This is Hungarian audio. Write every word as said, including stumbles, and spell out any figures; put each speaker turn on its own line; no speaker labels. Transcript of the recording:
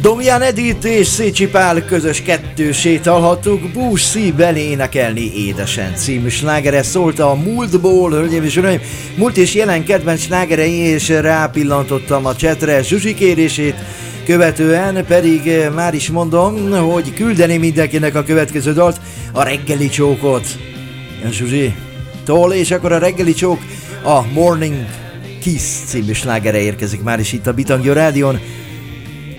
Domján Edith és Szécsi Pál közös kettősét hallhattuk, Bús szívvel énekelni édesen című slágere szólt a múltból, hölgyeim és uraim. Múlt és jelen kedvenc slágerei, és rápillantottam a chatre Zsuzsi kérését, követően pedig már is mondom, hogy küldeni mindenkinek a következő dalt, a Reggeli Csókot. Zsuzsi, tol, és akkor a Reggeli Csók, a Morning Kiss című slágere érkezik már is itt a Bitangja Rádión.